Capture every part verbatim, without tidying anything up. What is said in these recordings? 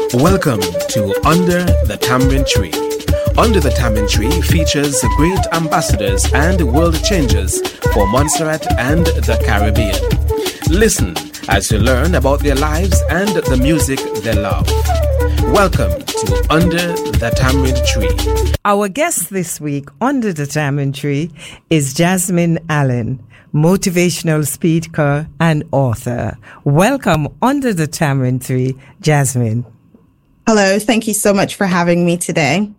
Welcome to Under the Tamarind Tree. Under the Tamarind Tree features great ambassadors and world changers for Montserrat and the Caribbean. Listen as you learn about their lives and the music they love. Welcome to Under the Tamarind Tree. Our guest this week under the Tamarind Tree is Jasmine Allen, motivational speaker and author. Welcome under the Tamarind Tree, Jasmine. Hello, thank you so much for having me today.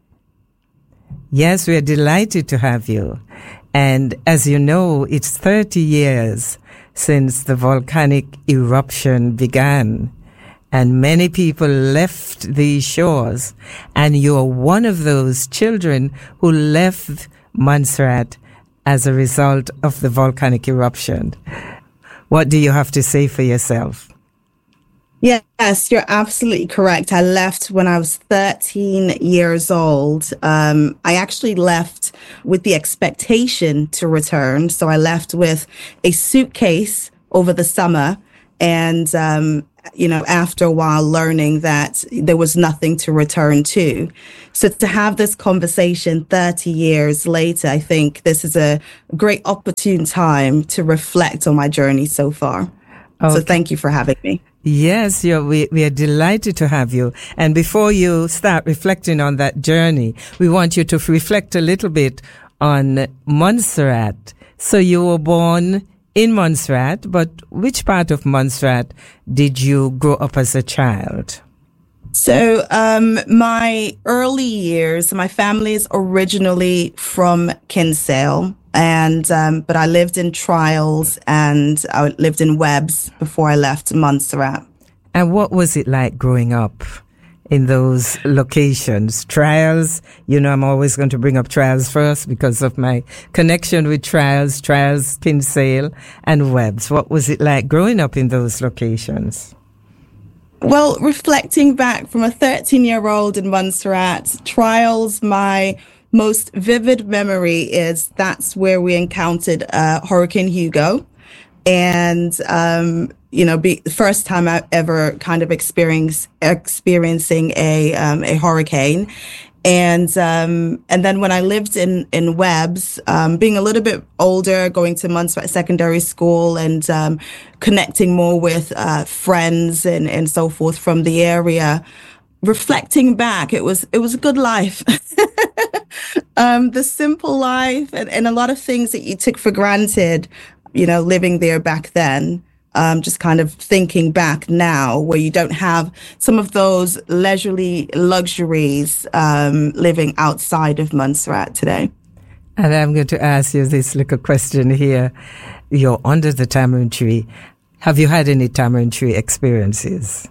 Yes, we are delighted to have you. And as you know, it's thirty years since the volcanic eruption began. And many people left these shores. And you're one of those children who left Montserrat as a result of the volcanic eruption. What do you have to say for yourself? Yes, you're absolutely correct. I left when I was thirteen years old. Um, I actually left with the expectation to return. So I left with a suitcase over the summer and, um, you know, after a while learning that there was nothing to return to. So to have this conversation thirty years later, I think this is a great opportune time to reflect on my journey so far. Okay. So thank you for having me. Yes, you're, we, we are delighted to have you. And before you start reflecting on that journey, we want you to reflect a little bit on Montserrat. So you were born in Montserrat, but which part of Montserrat did you grow up as a child? So um, my early years, my family is originally from Kinsale. And, um, but I lived in Trials and I lived in Webbs before I left Montserrat. And what was it like growing up in those locations? Trials, you know, I'm always going to bring up Trials first because of my connection with Trials, Trials, Kinsale and Webbs. What was it like growing up in those locations? Well, reflecting back from a thirteen-year-old in Montserrat, Trials, my most vivid memory is that's where we encountered uh, Hurricane Hugo. And, um, you know, be the first time I ever kind of experience, experiencing a, um, a hurricane. And, um, and then when I lived in, in Webbs, um, being a little bit older, going to Montserrat Secondary School and, um, connecting more with, uh, friends and, and so forth from the area, reflecting back, it was, it was a good life. um, the simple life and, and a lot of things that you took for granted, you know, living there back then. Um, just kind of thinking back now where you don't have some of those leisurely luxuries, um, living outside of Montserrat today. And I'm going to ask you this little question here. You're under the Tamarind Tree. Have you had any Tamarind Tree experiences?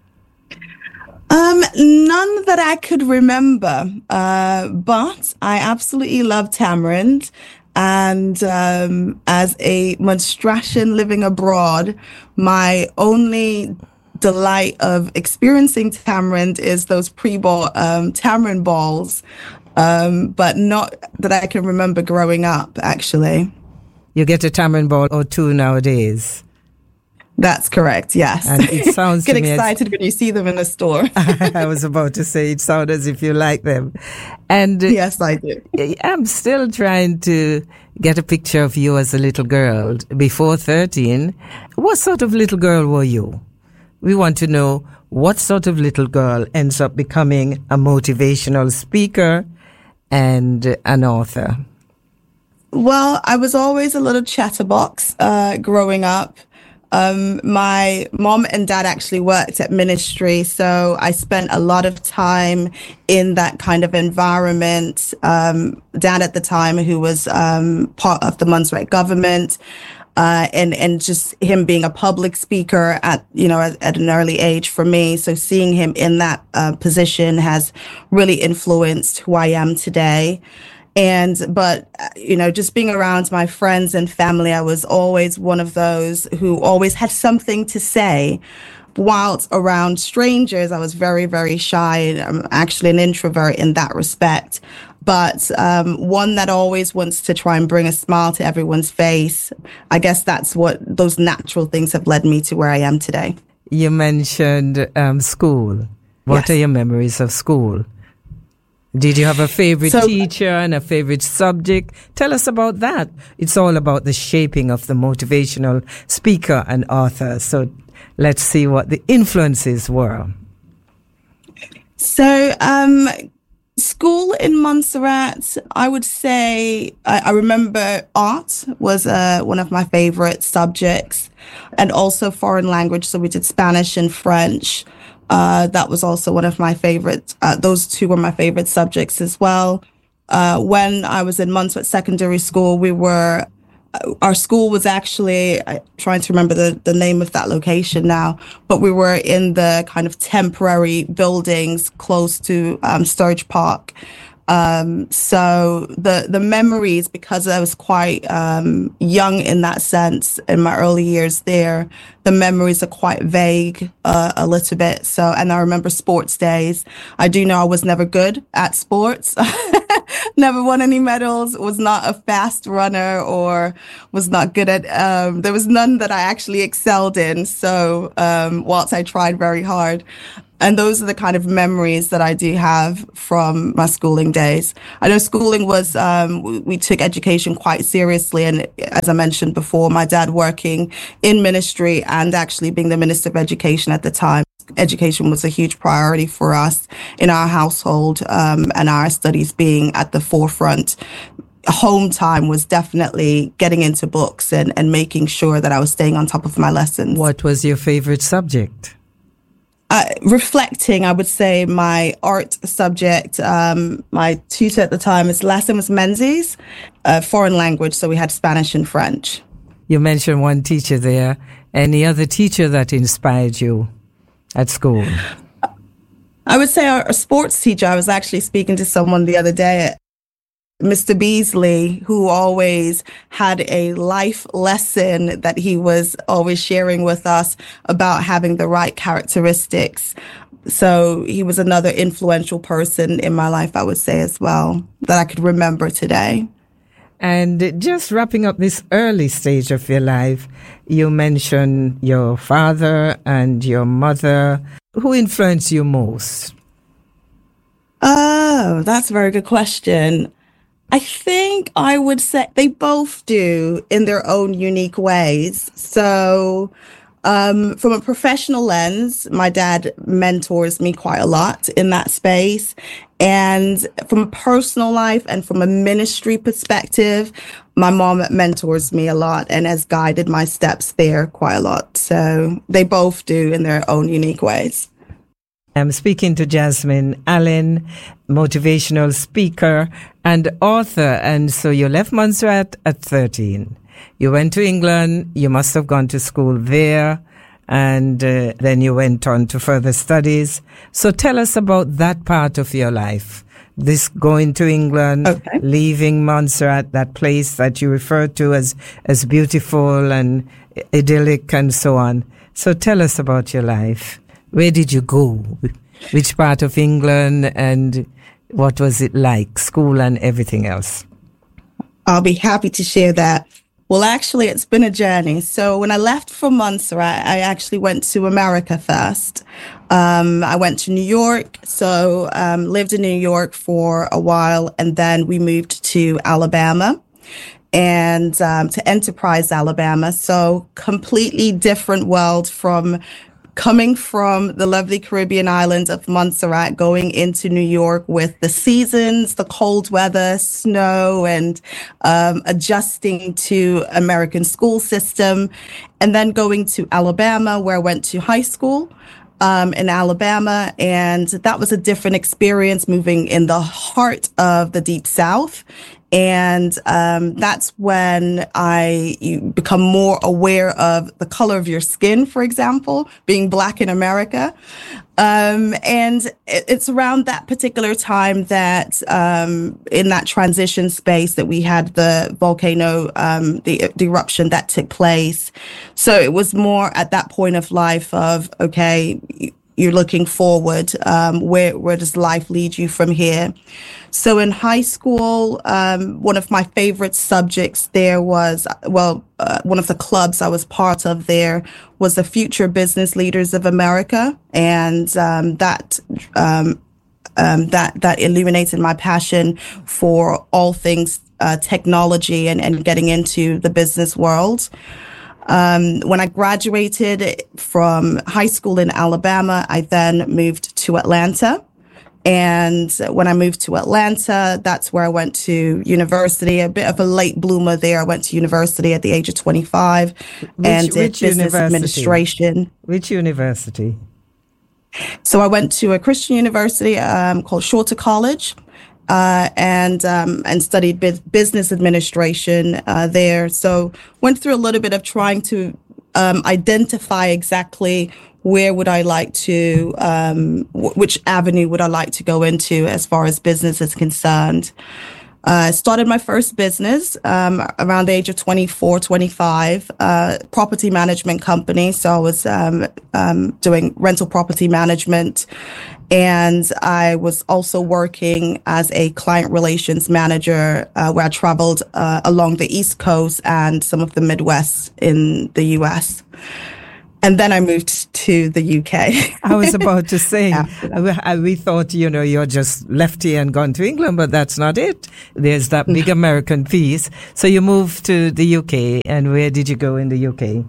Um, none that I could remember, uh, but I absolutely love tamarind. And um, as a Montserratian living abroad, my only delight of experiencing tamarind is those pre-bought um, tamarind balls, um, but not that I can remember growing up, actually. You get a tamarind ball or two nowadays. That's correct, yes. And it sounds Get to me excited as, when you see them in the store. I was about to say it sounds as if you like them. And yes, I do. I'm still trying to get a picture of you as a little girl before thirteen. What sort of little girl were you? We want to know what sort of little girl ends up becoming a motivational speaker and an author. Well, I was always a little chatterbox uh, growing up. Um, my mom and dad actually worked at ministry, so I spent a lot of time in that kind of environment. Um, dad at the time, who was um, part of the Montserrat government, uh, and and just him being a public speaker at you know at, at an early age for me. So seeing him in that uh, position has really influenced who I am today. And, but, you know, just being around my friends and family, I was always one of those who always had something to say. Whilst around strangers, I was very, very shy. I'm actually an introvert in that respect. But um, one that always wants to try and bring a smile to everyone's face. I guess that's what those natural things have led me to where I am today. You mentioned um, school. What Yes. are your memories of school? Did you have a favorite So- teacher and a favorite subject? Tell us about that. It's all about the shaping of the motivational speaker and author. So let's see what the influences were. So, um, school in Montserrat, I would say, I, I remember art was uh, one of my favorite subjects, and also foreign language. So we did Spanish and French. Uh, that was also one of my favorite. Uh, those two were my favorite subjects as well. Uh, when I was in Montserrat Secondary School, we were, uh, our school was actually, I'm trying to remember the, the name of that location now, but we were in the kind of temporary buildings close to um, Sturge Park. Um, so the, the memories, because I was quite, um, young in that sense in my early years there, the memories are quite vague, uh, a little bit. So, and I remember sports days. I do know I was never good at sports. Never won any medals, was not a fast runner, or was not good at, um, there was none that I actually excelled in. So, um, whilst I tried very hard. And those are the kind of memories that I do have from my schooling days. I know schooling was, um, we, we took education quite seriously. And as I mentioned before, my dad working in ministry and actually being the Minister of Education at the time, education was a huge priority for us in our household, um, and our studies being at the forefront. Home time was definitely getting into books and, and making sure that I was staying on top of my lessons. What was your favorite subject? Uh, reflecting, I would say my art subject, um, my tutor at the time, his last name was Menzies, uh, foreign language. So we had Spanish and French. You mentioned one teacher there. Any other teacher that inspired you at school? I would say our, our sports teacher. I was actually speaking to someone the other day, Mister Beasley, who always had a life lesson that he was always sharing with us about having the right characteristics. So he was another influential person in my life, I would say, as well, that I could remember today. And just wrapping up this early stage of your life, you mentioned your father and your mother. Who influenced you most? Oh, that's a very good question. I think I would say they both do in their own unique ways. So, um, from a professional lens, my dad mentors me quite a lot in that space. And from a personal life and from a ministry perspective, my mom mentors me a lot and has guided my steps there quite a lot. So they both do in their own unique ways. I'm speaking to Jasmine Allen, motivational speaker and author. And so you left Montserrat at thirteen. You went to England. You must have gone to school there. And uh, then you went on to further studies. So tell us about that part of your life. This going to England, Okay. leaving Montserrat, that place that you refer to as, as beautiful and idyllic and so on. So tell us about your life. Where did you go? Which part of England, and what was it like, school and everything else? I'll be happy to share that. Well, actually, it's been a journey. So when I left for Montserrat, I actually went to America first. Um, I went to New York, so um, lived in New York for a while, and then we moved to Alabama and um, to Enterprise, Alabama. So completely different world from coming from the lovely Caribbean island of Montserrat, going into New York with the seasons, the cold weather, snow, and um, adjusting to American school system, and then going to Alabama, where I went to high school um, in Alabama. And that was a different experience, moving in the heart of the Deep South. And um, that's when I you become more aware of the color of your skin, for example, being Black in America. Um, and it, it's around that particular time that um, in that transition space that we had the volcano, um, the, the eruption that took place. So it was more at that point of life of, okay, you're looking forward. Um, where where does life lead you from here? So in high school, um, one of my favorite subjects there was, well, uh, one of the clubs I was part of there was the Future Business Leaders of America, and um, that um, um, that that illuminated my passion for all things uh, technology and, and getting into the business world. Um, when I graduated from high school in Alabama, I then moved to Atlanta. And when I moved to Atlanta, that's where I went to university, a bit of a late bloomer there. I went to university at the age of twenty-five which, and did which business university? administration. Which university? So I went to a Christian university um, called Shorter College. Uh, and um, and studied bu- business administration uh, there. So went through a little bit of trying to um, identify exactly where would I like to, um, w- which avenue would I like to go into as far as business is concerned. I uh, started my first business um, around the age of twenty-four, twenty-five, uh, property management company. So I was um, um, doing rental property management. And I was also working as a client relations manager, uh, where I traveled uh, along the East Coast and some of the Midwest in the U S. And then I moved to the U K. I was about to say, we, we thought, you know, you're just left here and gone to England, but that's not it. There's that big American piece. So you moved to the U K, and where did you go in the U K?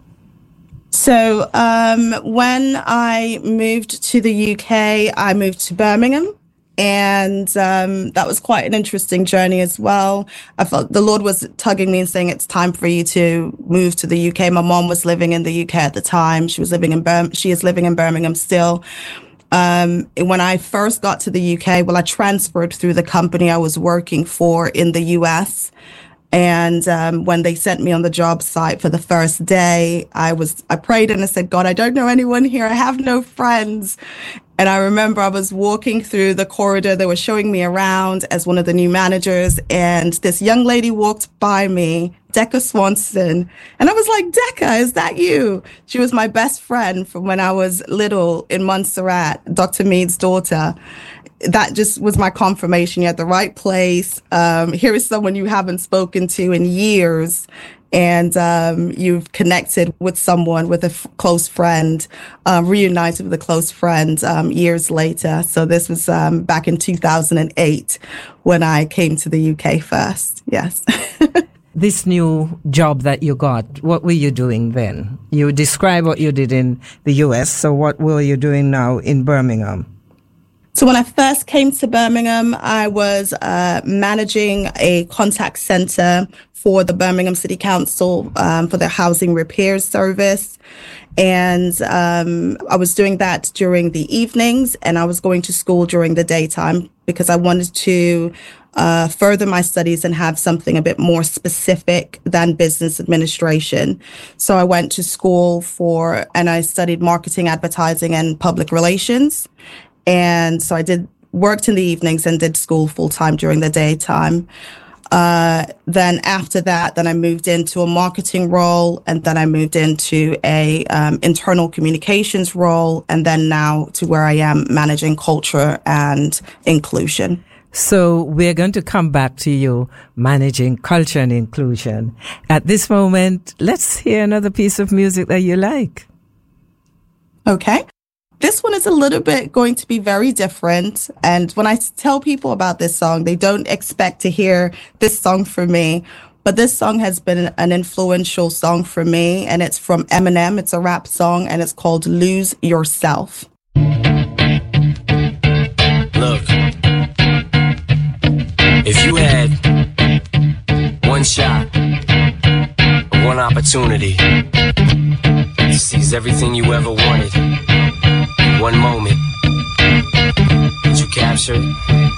So um, when I moved to the U K, I moved to Birmingham. And um, that was quite an interesting journey as well. I felt the Lord was tugging me and saying, it's time for you to move to the U K. My mom was living in the U K at the time. She was living in Bir- she is living in Birmingham still. Um, when I first got to the U K, well, I transferred through the company I was working for in the U S. And um, when they sent me on the job site for the first day, I was I prayed and I said, God, I don't know anyone here. I have no friends. And I remember I was walking through the corridor. They were showing me around as one of the new managers. And this young lady walked by me, Decca Swanson. And I was like, Decca, is that you? She was my best friend from when I was little in Montserrat, Doctor Mead's daughter. That just was my confirmation. You're at the right place. Um, here is someone you haven't spoken to in years. And um, you've connected with someone, with a f- close friend, um, reunited with a close friend um, years later. So this was um, back in two thousand eight when I came to the U K first. Yes. This new job that you got, what were you doing then? You describe what you did in the U S. So what were you doing now in Birmingham? So when I first came to Birmingham, I was uh, managing a contact center for the Birmingham City Council um, for their housing repairs service. And um, I was doing that during the evenings, and I was going to school during the daytime because I wanted to uh, further my studies and have something a bit more specific than business administration. So I went to school for, and I studied marketing, advertising, and public relations. And so I did worked in the evenings and did school full time during the daytime. Uh, then after that, then I moved into a marketing role, and then I moved into a um, internal communications role, and then now to where I am managing culture and inclusion. So we're going to come back to you managing culture and inclusion. At this moment, let's hear another piece of music that you like. Okay. This one is a little bit going to be very different. And when I tell people about this song, they don't expect to hear this song from me. But this song has been an influential song for me. And it's from Eminem. It's a rap song, and it's called Lose Yourself. Look, if you had one shot, one opportunity to seize everything you ever wanted, one moment, did you capture it?